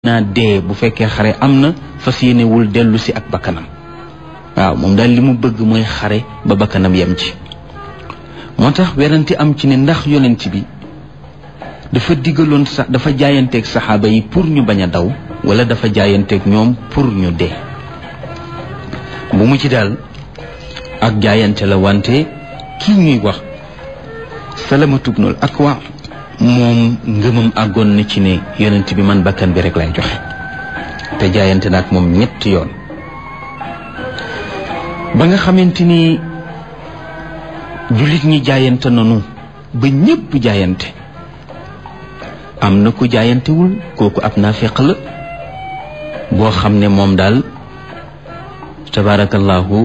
naa dee bu fekkee xare am na fas yéenewul dellu si ak bakkanam waaw moom daal li mu bëgg mooy xare ba bakkanam yem ci moo tax werante am ci ne ndax yonent bi dafa digaloon sax dafa jaayanteeg saxaaba yi pour ñu bañ a daw wala dafa jaayanteeg ñoom pour ñu dee bu mu ci daal ak jaayante la wante kii ñuy wax Salamatu bnul Akwa moom ngëmam àggoon na ci ne yonent bi man bakkan bi rek lay joxe te jaayante na ak moom ñetti yoon ba nga xamante ni jullit ñi jaayante nanu ba ñépp jaayante am na ku jaayantewul kooku ab naafeq la boo xam ne moom daal tabaarakallaahu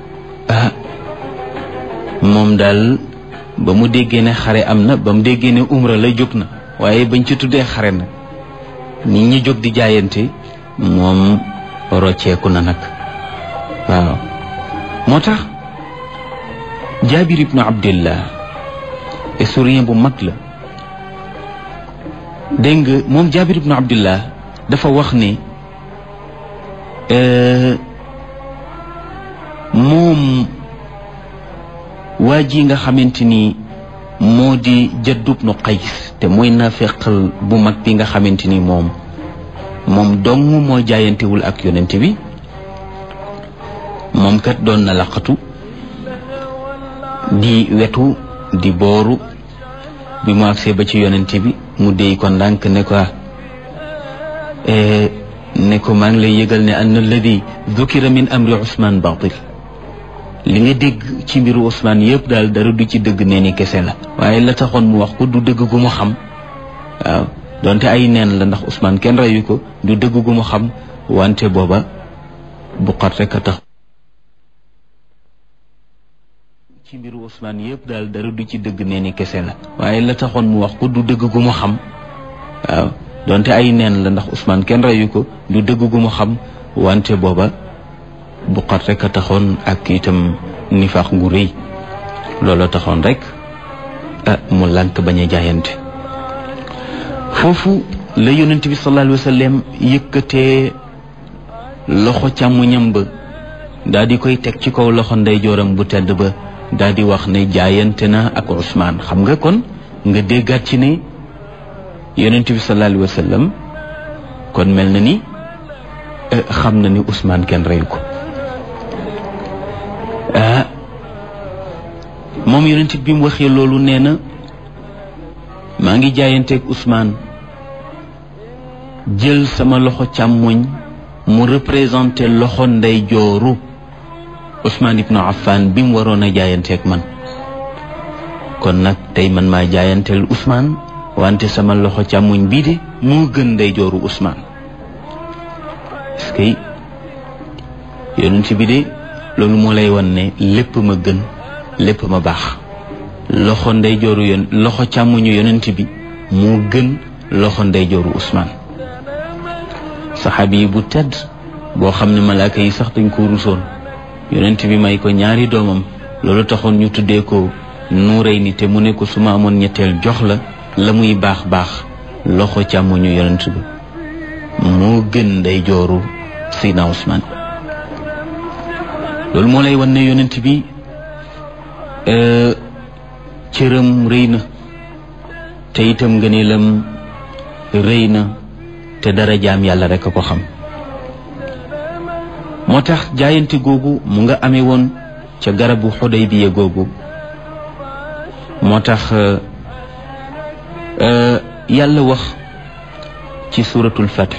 moom daal ba mu déggee ne xare am na ba mu déggee ne umra la jóg na waaye bañ ci tuddee xare na nit ñi jóg di jaayante moom rocceeku na nag waaw moo tax Jaabir ibnu Abdillah historien bu mag la dégg nga moom Jaabir ibnu Abdillah dafa wax ne moom waa ji nga xamante ni moo di Jadd ibnu Qays te mooy naafeqal bu mag bi nga xamante ni moom dong moo jaayantewul ak yonent bi moom kat doon na laqatu di wetu di booru bi mu agsee ba ci yonent bi mu déy ko ndànk ne ko maa ngi lay yëgal ne anna alladi dukira min amri Usmaan baatil li nga dégg ci mbiru Usmaan yëpp daal dara du ci dëgg nee ni kese la waaye la taxoon mu wax ko du dëgg gu mu xam waaw donte ay neen la ndax Usmaan kenn reyu ko du dëgg gu mu xam wante booba bu xat rek a tax ci mbiru Usmaan yëpp daal dara du ci dëgg nee ni kese la waaye la taxoon mu wax ko du dëgg gu mu xam waaw donte ay neen la ndax Usmaan kenn reyu ko du dëgg gu mu xam wante booba bu xat rek a taxoon ak itam nifaax gu rëy looloo taxoon rek mu lànk bañ a jaayante foofu la yonent bi sallallahu alayhi wa sallam yëkkatee loxo càmmoñam ba daal di koy teg ci kaw loxo ndeyjooram bu tedd ba daal di wax ne jaayante na ak Usmaan xam nga kon nga déggaat ci ne yonent bi sallallahu alayhi wa sallam kon mel na ni xam na ni Usmaan kenn reyu ko moom yonent bi mu waxee loolu nee na maa ngi jaayanteeg Usmaan jël sama loxo càmmoñ mu représenté loxo ndeyjooru Usmaan ibnu Affan bi mu waroon a jaayanteeg man kon nag tey man maa jaayanteel Usmaan wante sama loxo càmmoñ bii de moo gën ndeyjooru Usmaan est-ce que yonent bi de loolu moo lay wan ne lépp ma gën lépp ma baax loxo ndeyjooru loxo càmmoñu yonent bi moo gën loxo ndeyjooru Usmaan saxaabi yi bu tedd boo xam ne malaaka yi sax dañ ko rusoon yonent bi may ko ñaari doomam loolu taxoon ñu tuddee ko Nuurayni te mu ne ko su ma amoon ñetteel jox la muy baax baax loxo càmmoñu yonent bi moo gën ndeyjooru Seydina Usmaan loolu moo lay wan ne yonent bi cëram rëy na te itam ngëneelam rëy na te dara jaam yàlla rekk a ko xam moo tax jaayante googu mu nga amee woon ca garabu Xudaybiya googu moo tax yàlla wax ci suuratul Fath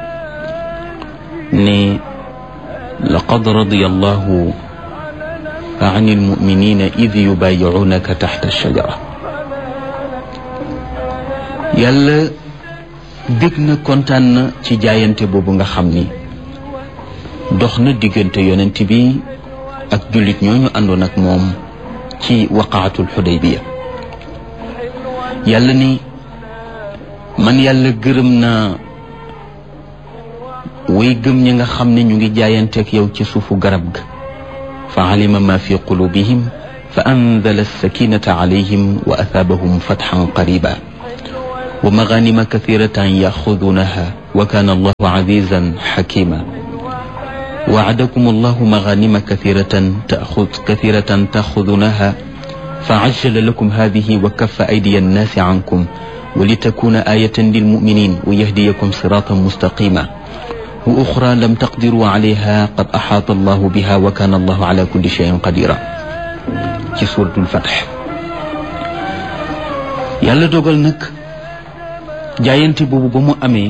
ne laqad radiya allahu an almuminina id yubayi'unaka taxta alshajara yàlla bég na kontaan na ci jaayante boobu nga xam ni dox na diggante yonent bi ak jullit ñooñu àndoon ak moom ci waqaatul Xudaybiya yàlla ni man yàlla gërëm naa way gëm ñi nga xam ne ñu ngi jaayanteeg yow ci suufu garab ga fa alima ma fi qulubihim fa anzala as-sakinata alayhim wa athaabahum fathan qariba wa maghanima kathiratan yaxudunaha wa kaana allahu azizan xakima وعدكم الله مغانم كثيرة تأخذونها فعجل لكم هذه وكف أيدي الناس عنكم ولتكون آية للمؤمنين ويهديكم صراطا مستقيما وأخرى لم تقدروا عليها قد أحاط الله بها وكان الله على كل شيء قديرا في سورة الفتح. يالا دوغال نك جاينتي بوبو بمو أمي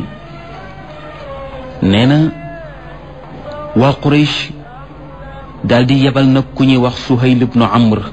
نينا waa Quraysh daldi yebal nag ku ñuy wax Suhayl ibn Amr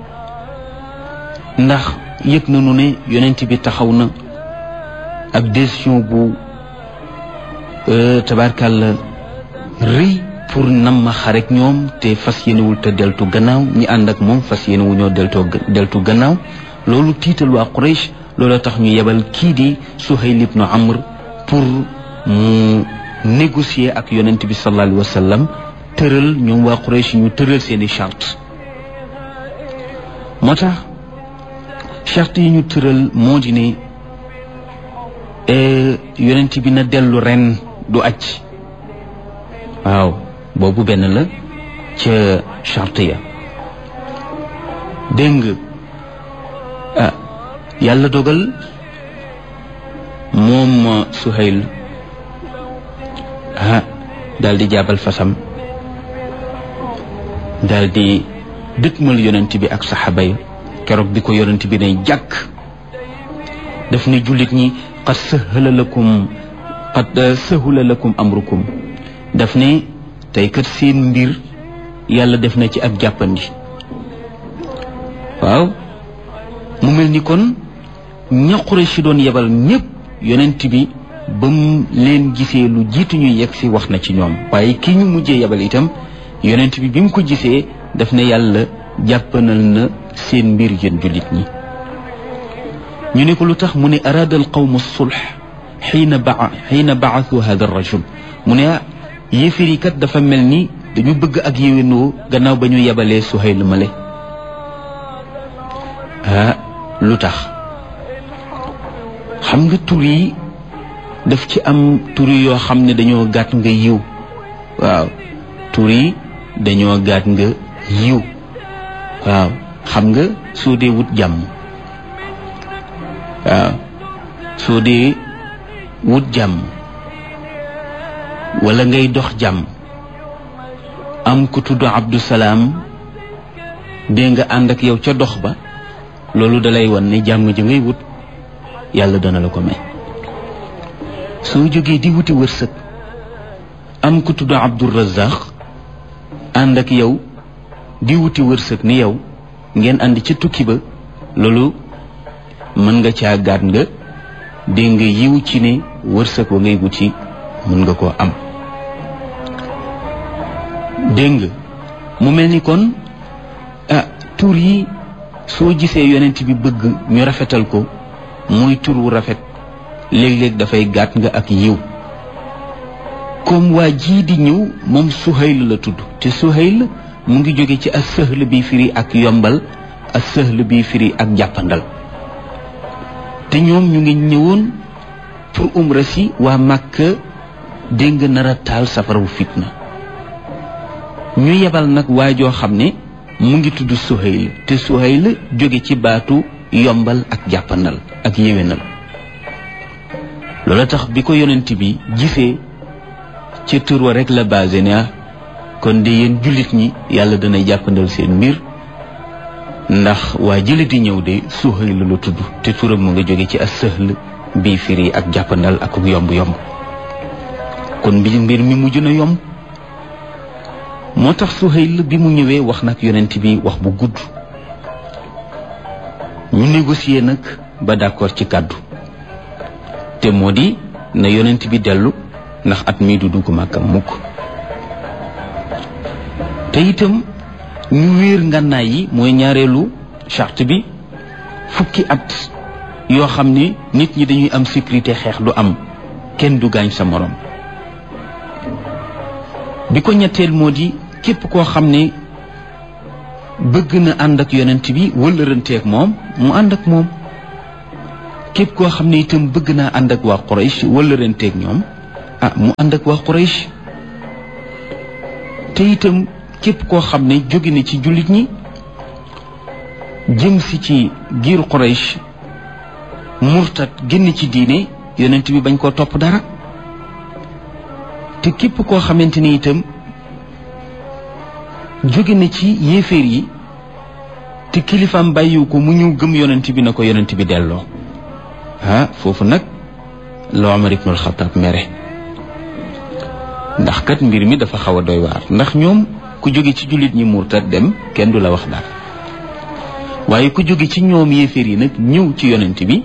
ndax yëg nañu ne yonent bi taxaw na ak décision bu tabarkàlla rëy pour nam ma xarek ñoom te fas yéenewul te deltu gannaaw ñi ànd ak moom fas yéenewu ñoo deltu gannaaw loolu tiital waa Quraysh loolu tax ñu yebal kii di Suhayl ibn Amr pour mu négocier ak yonent bi sallallahu alayhi wa sallam tëral ñoom waa Quraysh ñu tëral seeni charte moo tax charte yi ñu tëral moo di ne yonent bi na dellu ren du aj waaw boobu benn la ca charte ya dégg nga yàlla dogal moom Suhayl daal di jaabal fasam daal di dëkkmal yonent bi ak saxaaba yi keroog bi ko yonent bi ne jàkk daf ne jullit ñi qad sahula lakum amrukum daf ne tey kat seen mbir yàlla def na ci ak jàppandi waaw mu mel ni kon ña Quraysh doon yebal ñépp yonent bi ba mu leen gisee lu jiitu ñuy yegg si wax na ci ñoom waaye ki ñu mujjee yabal itam yonent bi mu ko gisee daf ne yàlla jàppanal na seen mbir yéen jullit ñi ñu ne ko lu tax mu ne araada al qawmu sulh xiina baathu hada rajul mu ne yéefiri kat dafa mel ni dañu bëgg ak yéwénoo gannaaw ba ñu yebalee Suhayl male lu tax xam nga tur yi daf ci am tur yoo xam ne dañoo gàtt nga yiw waaw tur yi dañoo gàtt nga yiw waaw xam nga soo dee wut jàmm waaw soo dee wut jàmm wala ngay dox jàmm am ku tudd Abdou Salaam dee nga ànd ak yow ca dox ba loolu dalay wan ne jàmm ji ngay wut yàlla dana la ko may soo jógee di wuti wërsëg am ku tudd Abdou Razaq ànd ak yow di wuti wërsëg ni yow ngeen ànd ci tukki ba loolu mën nga caa gaat nga dégg nga yiw ci ne wërsëg wa ngay wuti mën nga koo am dégg nga mu mel ni kon tur yi soo gisee yonent bi bëgg ñu rafetal ko muy tur wu rafet léeg-léeg dafay gàtt nga ak yiw comme waa jii di ñëw moom Suhayl la tudd te Suhayl mu ngi jóge ci as-sahl bi firi ak yombal as-sahl bi firi ak jàppandal te ñoom ñu ngi ñëwoon pour umra si waa Makka dégg nga nar a taal safarawu fitna ñu yebal nag waa joo xam ne mu ngi tudd Suhayl te Suhayl jóge ci baatu yombal ak jàppandal ak yéwénal loola tax bi ko yonent bi gisee ca tur wa rek la basé ne kon de yéen jullit ñi yàlla dana jàppandal seen mbir ndax waa jële di ñëw de Suhayl la tudd te turam mu nga jóge ci as-sahl bii firi ak jàppandal ak yomb-yomb kon mbir mi mujj na yomb moo tax Suhayl bi mu ñëwee wax nag yonent bi wax bu gudd ñu négocier nag ba d'accord ci kàddu te moo di na yonent bi dellu ndax at mii du dugg Makka mukk te itam ñu wéer ngànnaay yi mooy ñaareelu charte bi fukki at yoo xam ne nit ñi dañuy am sécurité xeex du am kenn du gaañ sa morom bi ko ñetteel moo di képp koo xam ne bëgg na ànd ak yonent bi wëllëranteeg moom mu ànd ak moom képp koo xam ne itam bëgg naa ànd ak waa Quraysh wëllëranteeg ñoom mu ànd ak waa Quraysh te itam képp koo xam ne jóge na ci jullit ñi jëm si ci giir Quraysh murtat génn ci diine yonent bi bañ koo topp dara te képp koo xamante ni itam jóge na ci yéeféer yi te kilifaam bàyyiwu ko mu ñëw gëm yonent bi na ko yonent bi delloo foofu nag la Omar ibnul Xataab mere ndax kat mbir mi dafa xaw a doy waar ndax ñoom ku jóge ci jullit ñi murtat dem kenn du la wax dara waaye ku jóge ci ñoom yéeféer yi nag ñëw ci yonent bi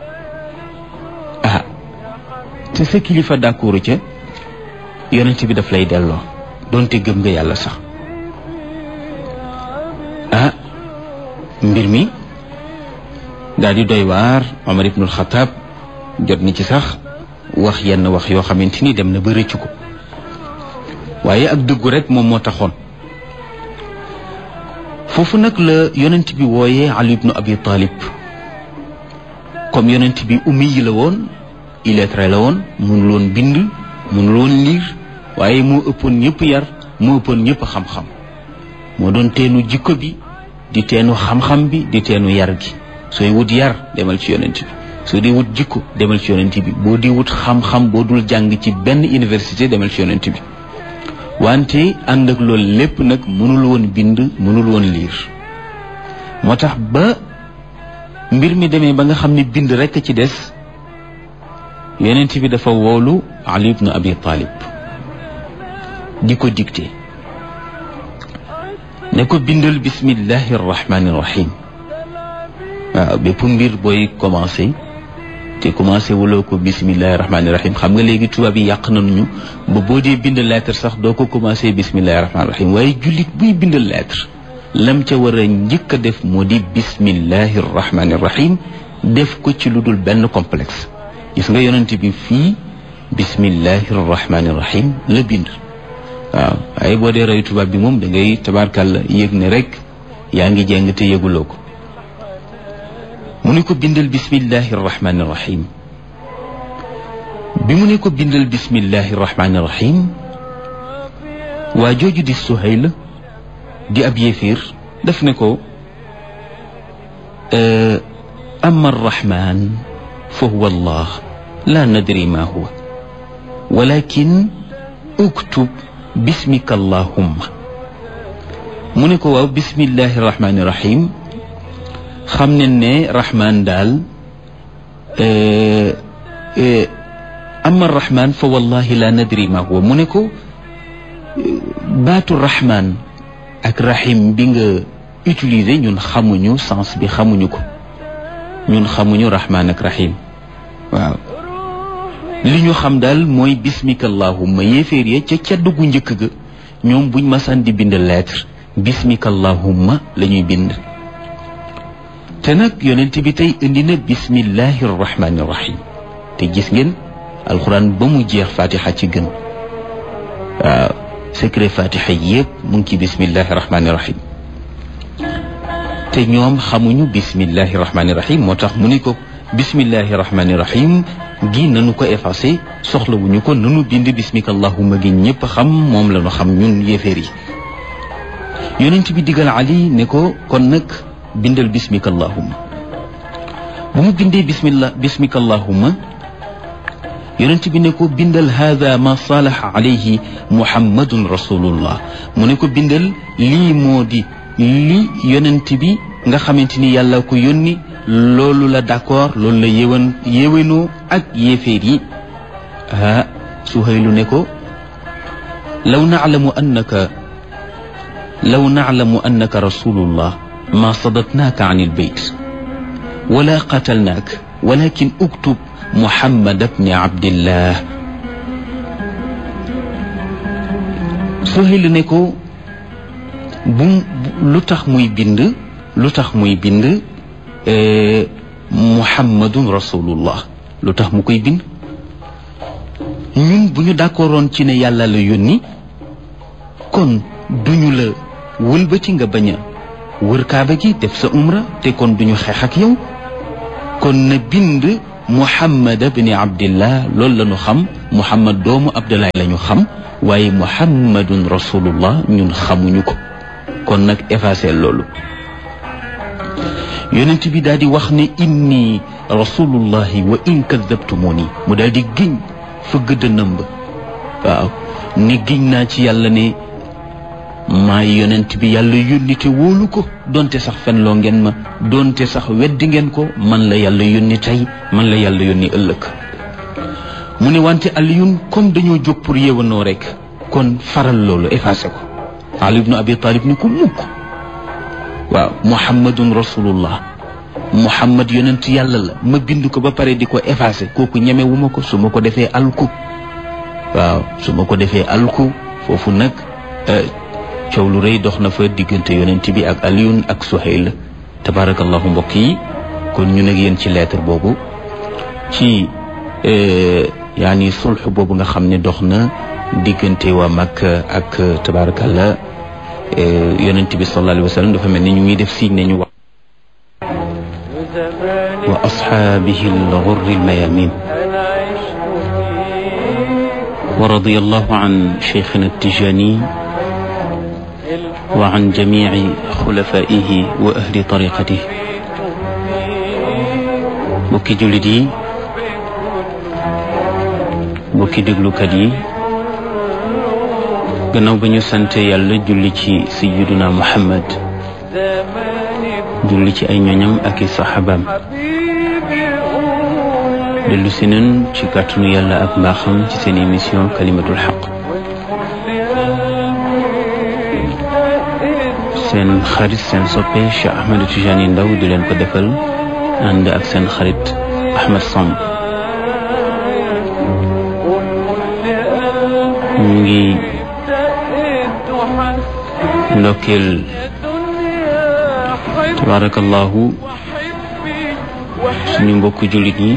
te sa kilifa d'accord ca yonent bi daf lay delloo doonte gëm nga yàlla sax mbir mi daal di doy waar. Omar ibnul Xataab jot ni ci sax wax yenn wax yoo xamante ni dem na ba rëccu ko waaye ak dëggu rek moom moo taxoon. foofu nag la yonent bi wooyee Ali ibnu Abi Talib comme yonent bi ummi yi la woon illettré la woon mënul woon bind mënul woon liir waaye moo ëppoon ñëpp yar moo ëppoon ñëpp xam-xam moo doon teenu jikko bi di teenu xam-xam bi di teenu yar gi. sooy wut yar demal ci yonent bi soo di wut jikko demal ci yonent bi boo di wut xam-xam boo dul jàng ci benn université demal ci yonent bi wante ànd ak loolu lépp nag mënul woon bind mënul woon liir moo tax ba mbir mi demee ba nga xam ne bind rekk ci des yonent bi dafa woolu Ali ibn Abi Talib di ko dicté ne ko bindal bismillahi rahmani rahim. waaw bépp mbir booy commencé te commencé wuloo ko bismillahi rahmaani rahim xam nga léegi tubaab yi yàq nañu ba boo dee bind lettre sax doo ko commencé bismillahi rahmaani rahim waaye jullit buy bind lettre lam ca war a njëkk a def moo di bismillahi rahmaani rahim def ko ci lu dul benn complexe. gis nga yonent bi fii bismillahi rahmaani rahim la bind. waaw waaye boo dee roy tubaab bi moom da ngay tabaarkàlla yëg ne rek yaa ngi jeng te yëguloo ko. mu ne ko bindal bismillahi rahmaani rahim bi mu ne ko bindal bismillahi rahmaani rahim waa jooju di Suhayl di ab yéeféer daf ne ko amma arrahman fa huwa allah la nadri ma huwa walakin uktub bismika allahumma mu ne ko waaw bismillahi rahmaani rahim xam ne ne rahman daal amma rahman fa wallahi la nadri ma huwa mu ne ko baatu rahman ak rahim bi nga utiliser ñun xamuñu sens bi xamuñu ko ñun xamuñu rahman ak rahim waaw li ñu xam daal mooy bismika allahumma yéeféer ya ca caddu gu njëkk ga ñoom buñ masaan di bind lettre bismika allahumma la ñuy bind te nag yonent bi tey indi na bismillahi rahmaani rahim te gis ngeen alxuraan ba mu jeex fatiha ci gën waaw secret fatiha yëpp mu ngi ci bismillahi rahmaani rahim te ñoom xamuñu bismillahi rahmaani rahim moo tax mu ni ko bismillahi rahmaani rahim gi nanu ko effacé soxlawuñu ko nanu bind bismika allahumma gi ñëpp xam moom la ñu xam ñun yéeféer yi yonent bi digal Ali ne ko kon nag bindal bismika allahumma bu mu bindee bismika allahumma yonent bi ne ko bindal hada ma salaha alayhi muhammadun rasulullah mu ne ko bindal lii moo di li yonent bi nga xamante ni yàlla ko yónni loolu la d'accord loolu la yéwénoo ak yéeféer yi Suhaylu ne ko law na'lamu annaka rasulullah ma sadatnaaka an ilbayt wala qatalnaak walakin uktub muhammad bni abdillah Suhayl ne ko lu tax muy bind muhammadun rasulullah lu tax mu koy bind ñun bu ñu d'accordoon ci ne yàlla la yónni kon duñu la wëlbati nga bañ a wër kaaba gi def sa umra te kon duñu xeex ak yow kon na bind Muhammad ibni Abdillah loolu la ñu xam, Muhammad doomu Abdullah la ñu xam, waaye Muhammadun rasulullah ñun xamuñu ko. kon nag effacé loolu. yonent bi daal di wax ne inni rasulullahi wa in kadabtumuni, mu daal di giñ fëgg dënnam ba. waaw ni giñ naa ci yàlla ne maay yonent bi yàlla yónni te wóolu ko, donte sax fenloo ngeen ma, donte sax weddi ngeen ko, man la yàlla yónni tey, man la yàlla yónni ëllëg. mu ne wante Aliyun comme dañoo jóg pour yéwanoo rek, kon faral loolu effacé ko. Ali ibnu Abi Talib ni ko mukk. waaw Muhammadun rasulullah, Muhammad yonent yàlla la, ma bind ko ba pare di ko effacé, kooku ñemewuma ko. su ma ko defee alku, waaw su ma ko defee alku. foofu nag coow lu rëy dox na fa diggante yonent bi ak Aliyun ak Suhayl. tabarakallahu mbokk yi, kon ñu nag yéen ci lettre boobu, ci yaani sulx boobu nga xam ne dox na diggante waa Makka ak tabarakallah yonent bi sallallahu alayhi wa sallam. dafa mel ni ñu ngi def signe ne ñu wax wa ashaabihi al-ghurri al-mayamin. wa radiyallahu an cheikhina at-Tijani wa an jamici xulafaihi wa ahli tariqatihi. mbokki jullit yi, mbokki déglukat yi, gannaaw ba ñu sant yàlla julli ci sayyiduna Muhammad, julli ci ay ñoñam ak i saxaabaam, dellu si nañ ci kàttanu yàlla ak mbaaxam ci seen émission kalimatul xaq. seen xarit seen soppe Cheikh Ahmed Tijani Ndaw di leen ko defal ànd ak seen xarit Ahmed Samb. ñu ngi ndokkeel tabarakallahu suñu mbokku jullit ñi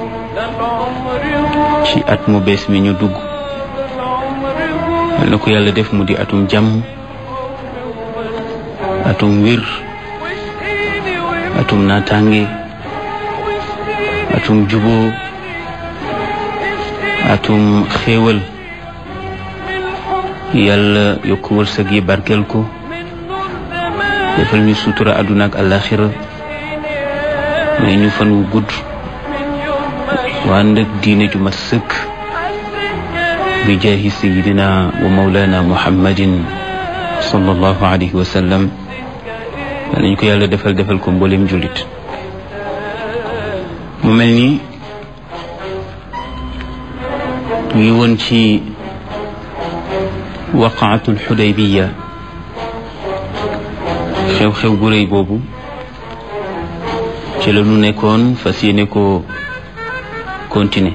ci at mu bees mi ñu dugg. yal na ko yàlla def mu di atum jàmm, atum wir, atum naataange, atum juboo, atum xéewal. yàlla yokk wërsëg yi, barkeel ko, defal ñu sutura àdduna ak àllaaxira, may ñu fan wu gudd waa ndëg diine ju mat sëkk, bi jaahi sayidina wa mawlana muhammadin sallallahu alayhi wa sallam. nañ ko yàlla defal ko mboolem jullit. mu mel ni ñu ngi woon ci waqaatul xudaybiya, xew-xew bu rëy boobu ci la ñu nekkoon, fas yéene ko continuer.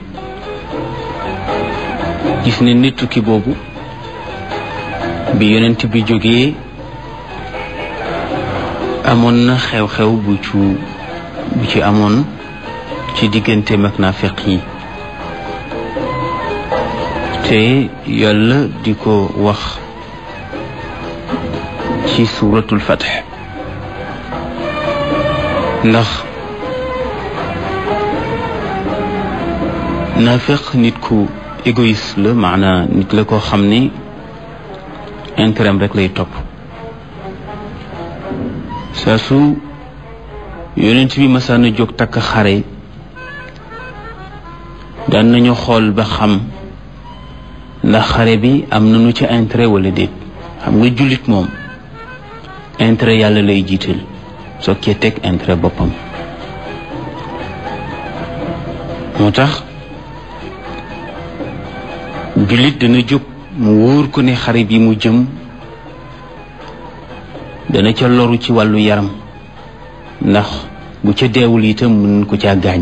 gis ne nit tukki boobu bi yonent bi jógee amoon na xew-xew bu ci amoon ci digganteem ak naafeq yi, te yàlla di ko wax ci suuratul Fath. ndax naafeq nit ku égoïste la, maanaa nit la koo xam ne intérêt rek lay topp. saa su yonent bi masaana jóg takk xare, daan nañu xool ba xam ndax xare bi am nañu ci intérêt wala déet. xam nga jullit moom intérêt yàlla lay jiital, soo kee teg intérêt boppam. moo tax jullit dana jóg mu wóor ko ne xare bi mu jëm dana ca loru ci wàllu yaram, ndax bu ca deewul itam mën ko caa gaañ.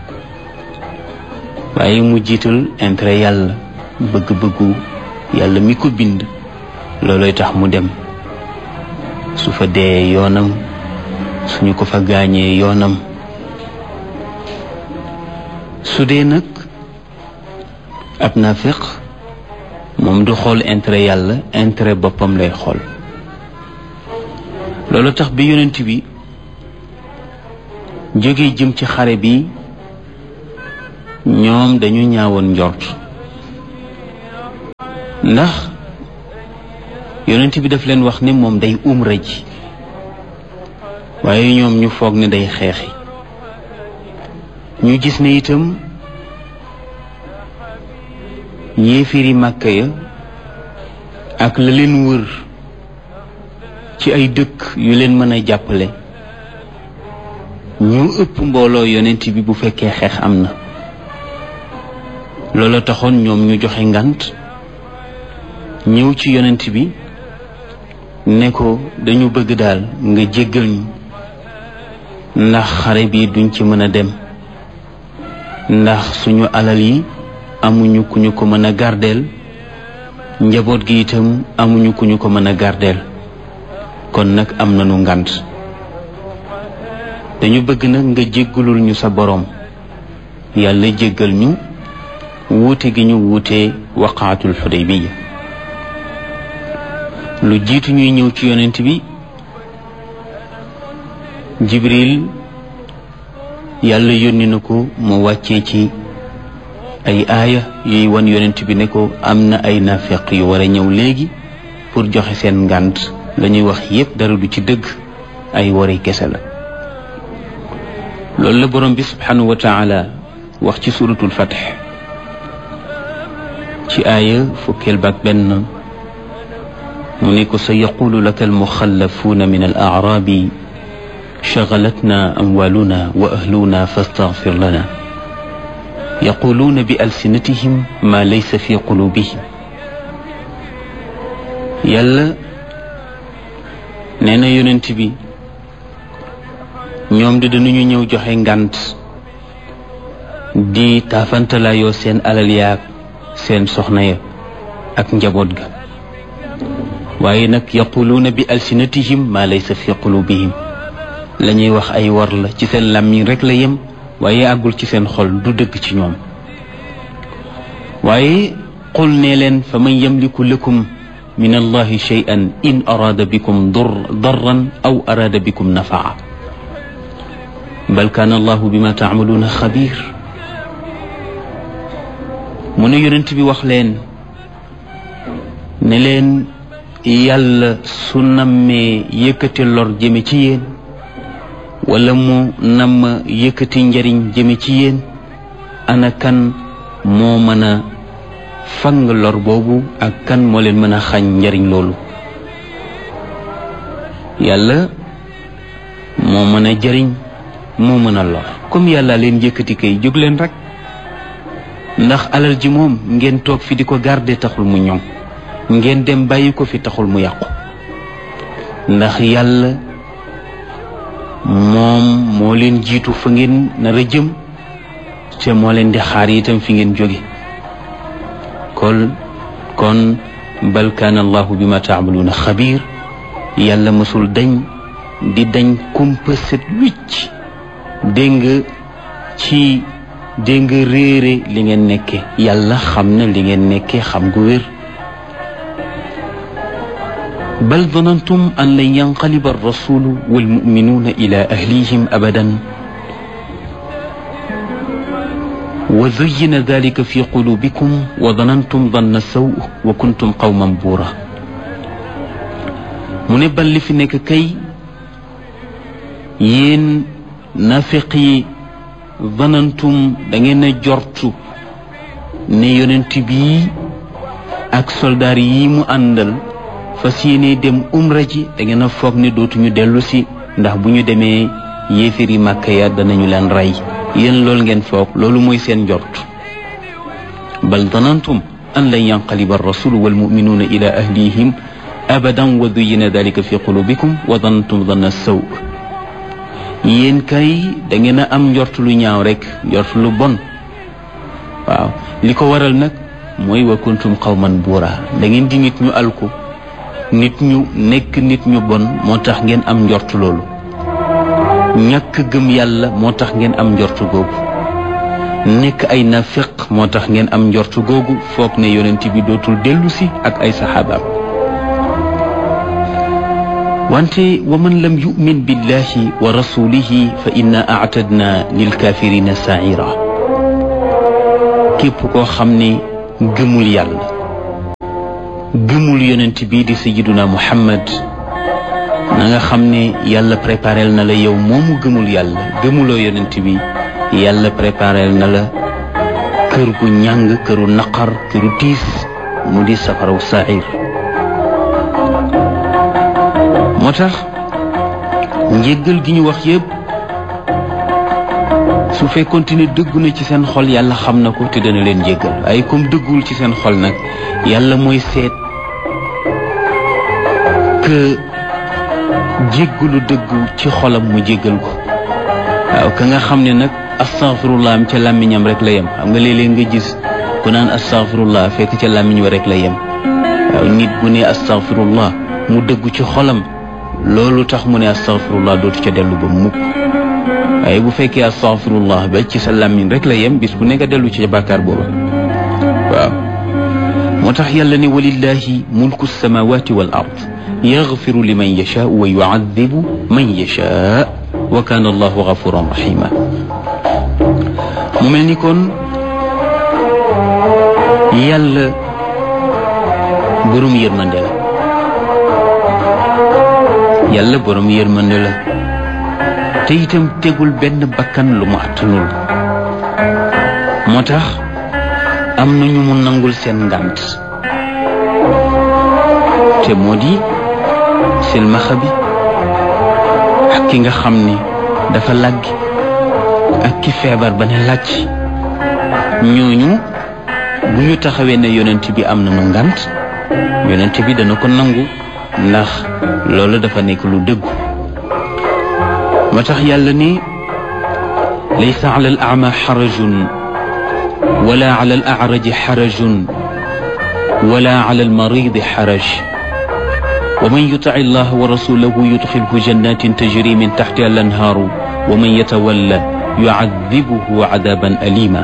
waaye mu jiital intérêt yàlla, bëgg-bëggu yàlla mi ko bind, looloy tax mu dem. su fa dee yoonam, suñu ko fa gaañee yoonam. su dee nag ab naafiq moom du xool intérêt yàlla, intérêt boppam lay xool. loolu tax bi yonent bi jógee jëm ci xare bi, ñoom dañu ñaawoon njort ndax yonent bi daf leen wax ne moom day umra ji waaye ñoom ñu foog ne day xeexi ñu gis ne itam yéefiri Màkka ya ak la leen wër ci ay dëkk yu leen mën a jàppale ñu ëpp mbooloo yonent bi bu fekkee xeex am na loola taxoon ñoom ñu joxe ngant ñëw ci yonent bi ne ko dañu bëgg daal nga jéggal ñu ndax xare bi duñ ci mën a dem ndax suñu alal yi amuñu ku ñu ko mën a gardeel njaboot gi itam amuñu ku ñu ko mën a gardeel kon nag am nañu ngant dañu bëgg nag nga jéggalul ñu sa boroom yàlla jéggal ñu wuute gi ñu wuute waqaatul Xudaybiya lu jiitu ñuy ñëw ci yonent bi Jibril yàlla yónni na ko mu wàccee ci ay aaya yuy wan yonent bi ne ko am na ay naafeq yu war a ñëw léegi pour joxe seen ngànt lañuy wax yépp dara du ci dëgg ay wari kese la loolu la borom bi subhanahu wa taala wax ci suratul Fath ci aaya fukkeel baak benn mu ne ko sa yaqulu laka almuxallafuuna min al aarabi shagalatna amwaluna wa ahluna fastaghfir lana yaquluuna bi alsinatihim ma laysa fi qulubihim yàlla nee na yonent bi ñoom de dañu ñëw joxe ngànt di taafantalaayoo seen alal yaag seen soxna ya ak njaboot ga waaye nag yaquluuna bi alsinatihim ma laysa fi qulubihim la ñuy wax ay war la ci seen làmmiñ rek la yem waaye àggul ci seen xol du dëgg ci ñoom waaye qul ne leen fa man yamliku lakum min allahi shay'an in araada bikum darran aw araada bikum nafaa bal kaana allahu bima taamaluuna xabiir mu ne yonent bi wax leen ne leen yàlla su nammee yëkkati lor jëme ci yéen wala mu namm yëkkati njariñ jëme ci yéen ana kan moo mën a fang lor boobu ak kan moo leen mën a xañ njariñ loolu yàlla moo mën a jariñ moo mën a lor comme yàlla leen yëkkati kay jóg leen rek ndax alal ji moom ngeen toog fi di ko garder taxul mu ñoŋ ngeen dem bàyyi ko fi taxul mu yàqu ndax yàlla moom moo leen jiitu fa ngeen nar a jëm te moo leen di xaar itam fi ngeen jóge kon bal kaana allahu bima taamaluuna xabiir yàlla mësul dañ di dañ kumpa set wicc dégg nga réere li ngeen nekke yàlla xam na li ngeen nekke xam gu wér bal danantum an lan yanqaliba arrasulu walmuminuuna ila ahlihim abadan wa zuyyina dalika fi qulubikum wa danantum danna saw wa kuntum qawman buura mu ne bal li fi nekk kay yéen nafiq yi danantum da ngeen a jortu ne yonent bi ak soldaar yi mu àndal fas yéene dem umra ji da ngeen a foog ne dootuñu dellu si ndax bu ñu demee yéefiri Màkka ya danañu leen rey yéen loolu ngeen foog loolu mooy seen njort bal danantum an lan yanqaliba arrasulu walmuminuuna ila ahlihim abadan wa duyyina dalika fi qulubikum wa danantum danna saw yéen kay da ngeen a am njort lu ñaaw rek njort lu bon waaw li ko waral nag mooy wa kuntum qawman buura da ngeen di nit ñu alku nit ñu nekk nit ñu bon moo tax ngeen am njort loolu ñàkk gëm yàlla moo tax ngeen am njort googu nekk ay nafiq moo tax ngeen am njort googu foog ne yonent bi dootul dellu si ak ay saxaabaam wante wa man lam yu'min billahi wa rasulihi fa inna a'tadna lilkafirina sa'ira képp koo xam ne gëmul yàlla gëmul yonent bii di sayyiduna Muhammad na nga xam ne yàlla préparel na la yow moomu gëmul yàlla gëmuloo yonent bi yàlla préparel na la kër gu ñàng këru naqar këru tiis mu di safaraw sair. moo tax njéggal gi ñu wax yépp su fekkoon ne dëggu na ci seen xol yàlla xam na ko te dana leen jéggal ay comme dëggul ci seen xol nag yàlla mooy seet que jéggalu dëggu ci xolam mu jéggal ko. waaw ka nga xam ne nag astaghfirullah am ca làmmiñam rek la yem xam nga léeg-léeg nga gis ku naan astaghfirullah fekk ca làmmiñ wa rek la yem. waaw nit bu ne astaghfirullah mu dëggu ci xolam loolu tax mu ne astaghfirullah dootu ca dellu ba mukk. waaye bu fekkee astaghfirullah ba ci sa làmmiñ rek la yem bis bu ne nga dellu ci bàkkaar booba. waaw moo tax yàlla ne walillahi mulku samawati wal ard yaghfiru liman yashaa wa yu'adhibu man yashaa wa kana allahu ghafuran rahima. mu mel ni kon yàlla borom yërmande la yàlla borom yërmande la te itam tegul benn bakkan lu mu attanul. moo tax am na ñu mu nangul seen ngànt te moo di silmaxa bi ak ki nga xam ne dafa làggi ak ki feebar ba ne làcc ñooñu bu ñu taxawee ne yonent bi am na nu ngànt yonent bi dana ko nangu ndax loolu dafa nekk lu dëggu. moo tax yàlla ni laysa ala al a'ma xarajun wala ala al a'raji xarajun wala ala al maridi xaraj wa man yuti allah wa rasulahu yudxilhu jannatin tajri min taxtiha al anhaaru wa man yatawalla yu'adhibuhu adaban alima.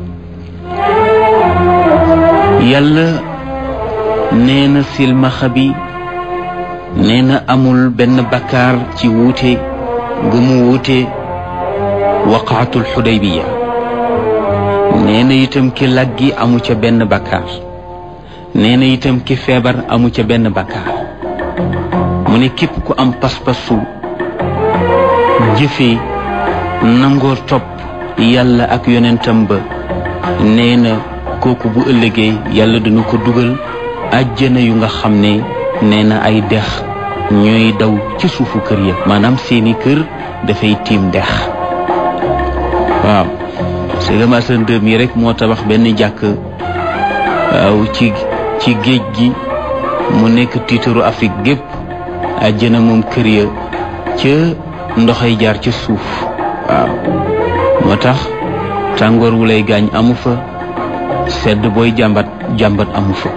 yàlla nee na silmaxa bi nee na amul benn bakkaar ci wuute ga mu wuute waqaatul xudaybiya. nee na itam ki laggi amu ca benn bakkaar nee na itam ki feebar amu ca benn bakkaar. mu ne képp ku am pas-pasu jëfee nangoo topp yàlla ak yonentam ba nee na kooku bu ëllëgee yàlla dina ko dugal àjjana yu nga xam ne nee na ay dex ñooy daw ci suufu kër ya maanaam seeni kër dafay tiim dex. waaw Sëriñ Asan Dem yi rek moo tabax benn jàkk waaw ci géej gi mu nekk tiitaru Afrique gépp àjjana moom kër ya ca ndoxay jaar ca suuf. waaw moo tax tàngoor wu lay gaañ amu fa sedd booy jàmbat amu fa.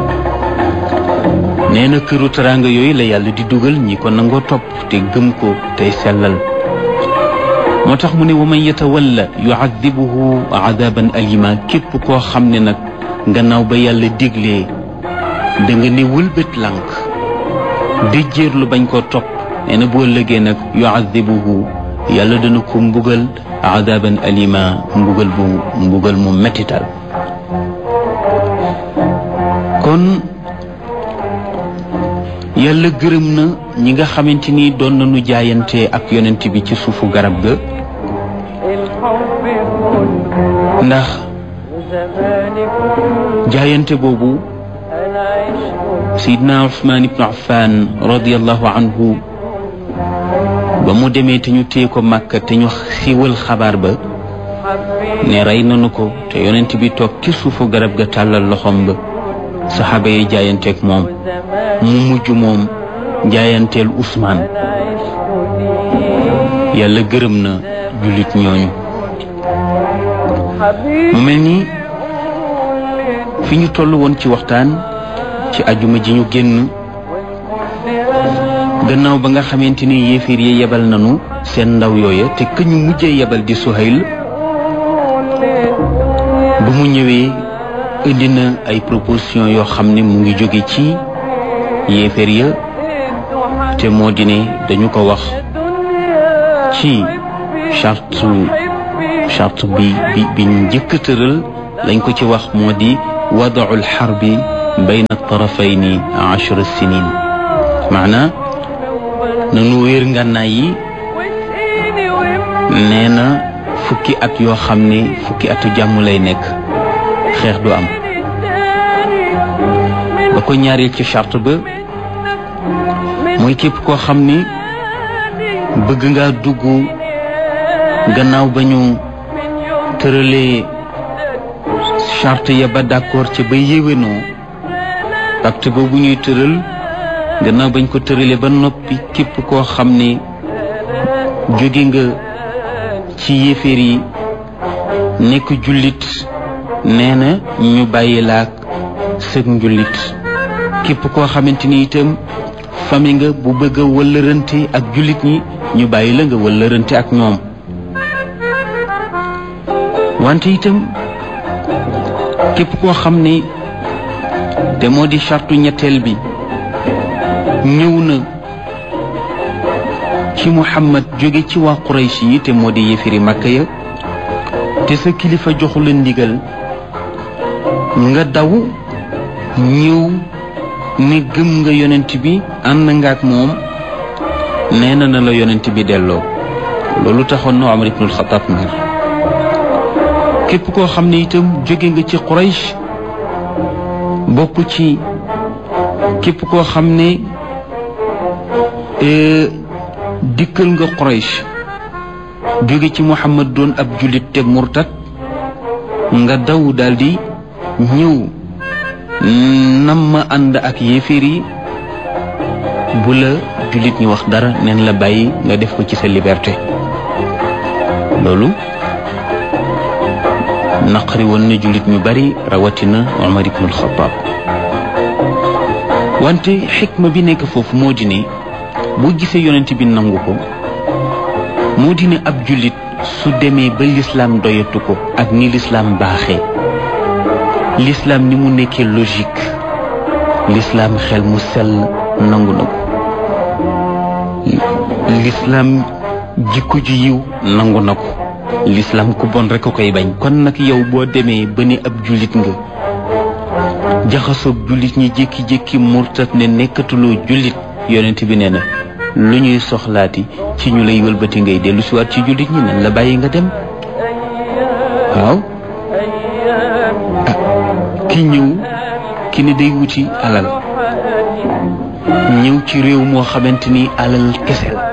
nee na këru teraanga yooyu la yàlla di dugal ñi ko nangoo topp te gëm ko tey sellal. moo tax mu ne wa man yatawalla yu'adhibuhu adaban alima. képp koo xam ne nag gannaaw ba yàlla diglee da nga ne wëlbët lànk déjjéer lu bañ koo topp nee na boo ëllëgee nag yu'adhibuhu yàlla dana ko mbugal adaban alima mbugal mu mettital. kon yàlla gërëm na ñi nga xamante ni doon nañu jaayante ak yonent bi ci suufu garab ga ndax jaayante boobu Seydina Usmaan ibnu Affaan radiyallahu anhu ba mu demee te ñu téye ko Makka te ñu siiwal xabaar ba ne rey nañu ko te yonent bi toog ci suufu garab ga tàllal loxoom ba saxaaba yi jaayanteeg moom mu mujj moom jaayanteel Usmaan. yàlla gërëm na jullit ñooñu. mu mel ni fi ñu toll woon ci waxtaan ci ajuma ji ñu génn gannaaw ba nga xamante ni yéeféer yi yebal nañu seen ndaw yooya te ka ñu mujjee yebal di Suhayl ba mu ñëwee indi na ay proposition yoo xam ne mu ngi jóge ci yéeféer ya te moo di ne dañu ko wax ci charte bi ñu njëkk a tëral lañ ko ci wax moo di wadau alxarbi bayna tarafayni 10 sinin maana nanu wéer ngànnaay yi nee na fukki at yoo xam ne fukki atu jàmm lay nekk xeex du am ba ko ñaareel ci charte ba mooy képp koo xam ni bëgg nga dugg gannaaw ba ñu tëralee charte ya ba d'accord ci ba yéwénoo pacte boobu ñuy tëral gannaaw bañ ko tëralee ba noppi képp koo xam ne jóge nga ci yéeféer yi nekk jullit nee na ñu bàyyi laak sëg njullit képp koo xamante ni itam fami nga bu bëgg a wëllërante ak jullit ñi ñu bàyyi la nga wëllërante ak ñoom wante itam képp koo xam ne te moo di chartu ñetteel bi ñëw na ci Muhammad jóge ci waa Quraysh yi te moo di yéefiri Makka ya te sa kilifa joxu la ndigal nga daw ñëw ne gëm nga yonent bi ànd nga ak moom nee na la yonent bi delloo loolu taxoon na Umar ibnul Xattaab mer képp koo xam ne itam jóge nga ci Quraysh bokk ci képp koo xam ne dikkal nga Quraysh jóge ci Muhammad doon ab jullit te murtad nga daw daldi ñëw nam ma ànd ak yéeféer yi bu la jullit ñi wax dara neen la bàyyi nga def ko ci sa liberté loolu naqari woon na jullit ñu bari rawatina Umar ibnul Xattaab wante xikma bi nekk foofu moo di ne boo gisee yonent bi nangu ko moo di ne ab jullit su demee ba lislaam doyatu ko ak ni lislaam baaxee lislaam ni mu nekkee logique lislaam xel mu sell nangu na ko lislaam jikko ju yiw nangu na ko lislaam ku bon rek a koy bañ kon nag yow boo demee ba ni ab jullit nga jaxasoog jullit ñi jékki-jékki murtat ne nekkatuloo jullit yonent bi nee na lu ñuy soxlaati ci ñu lay wëlbati ngay dellu si waat ci jullit ñi nan la bàyyi nga dem waaw ki ñëw ki ne day wuti alal ñëw ci réew moo xamante ni alal kese la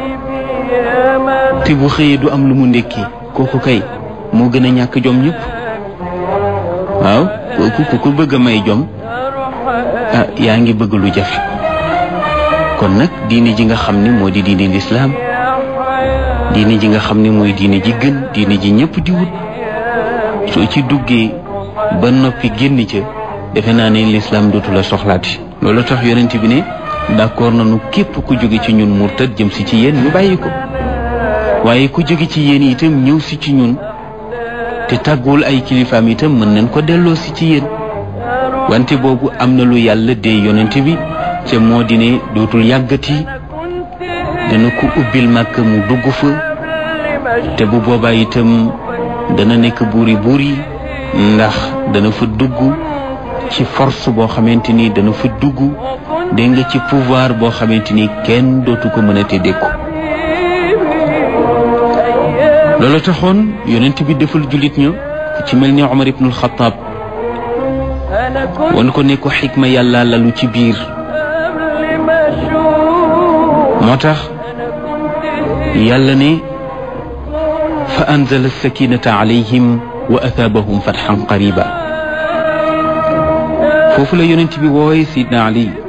te bu xëyee du am lu mu ndékki kooku kay moo gën a ñàkk jom ñëpp waaw kooku ku ko bëgg a may jom yaa ngi bëgg lu jafe kon nag diine ji nga xam ne moo di diine lislaam diine ji nga xam ne mooy diine ji gën diine ji ñëpp di wut soo ci duggee ba noppi génn ca defe naa ne lislaam dootu la soxlaati loolu tax yonent bi ne d'accord nañu képp ku jóge ci ñun murtad jëm si ci yéen ñu bàyyi ko waaye ku jóge ci yéen itam ñëw si ci ñun te tàgguwul ay kilifaam itam mën nañ ko delloo si ci yéen wante boobu am na lu yàlla dee yonent bi te moo di ne dootul yàggati dana ko ubbil màkk mu dugg fa te bu boobaa itam dana nekk buuri ndax dana fa dugg ci force boo xamante ni dana fa dugg dégg nga ci pouvoir boo xamante ni kenn dootu ko mën a te dékku loolu taxoon yonent bi defal jullit ña ku ci mel ni Umar ibnul Xattaab wan ko ne ko xikma yàlla lalu ci biir moo tax yàlla ne fa anzala sakinata alayhim wa athaabahum fathan qariba foofu la yonent bi wooye Sidna Ali